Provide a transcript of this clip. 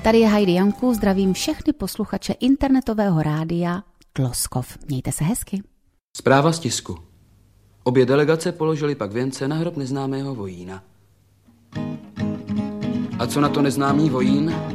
Tady je Heidi Janku, zdravím všechny posluchače internetového rádia Tloskov. Mějte se hezky. Zpráva z tisku. Obě delegace položily pak věnce na hrob neznámého vojína. A co na to neznámý vojín?